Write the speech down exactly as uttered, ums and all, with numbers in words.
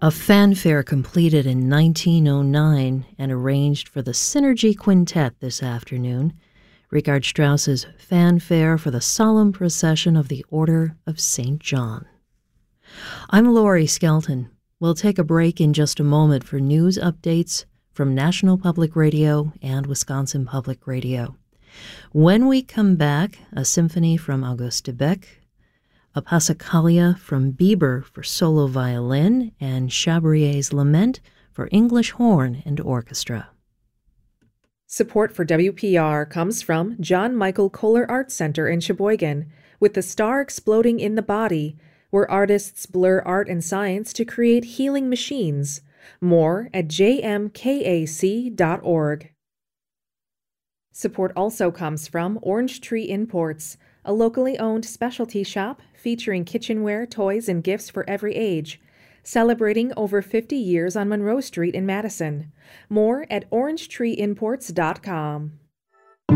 A fanfare completed in nineteen oh nine and arranged for the Synergy Quintet this afternoon. Richard Strauss's fanfare for the solemn procession of the Order of Saint John. I'm Laurie Skelton. We'll take a break in just a moment for news updates from National Public Radio and Wisconsin Public Radio. When we come back, a symphony from Auguste Debec, a Passacaglia from Bieber for solo violin, and Chabrier's Lament for English horn and orchestra. Support for W P R comes from John Michael Kohler Art Center in Sheboygan, with the star exploding in the body, where artists blur art and science to create healing machines. More at j m k a c dot org. Support also comes from Orange Tree Imports, a locally owned specialty shop featuring kitchenware, toys, and gifts for every age, celebrating over fifty years on Monroe Street in Madison. More at orange tree imports dot com.